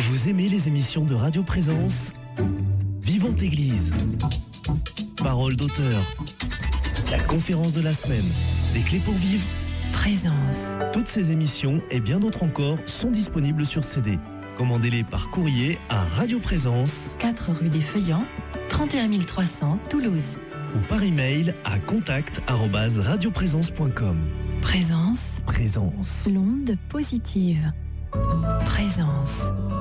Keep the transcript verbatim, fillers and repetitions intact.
Vous aimez les émissions de Radio Présence ? Vivante Église, Parole d'auteur, la conférence de la semaine, des clés pour vivre, Présence. Toutes ces émissions et bien d'autres encore sont disponibles sur C D. Commandez-les par courrier à Radio Présence, quatre rue des Feuillants, trente et un mille trois cents, Toulouse. ou par email à contact arobase radioprésence point com. Présence. Présence. L'onde positive. Présence.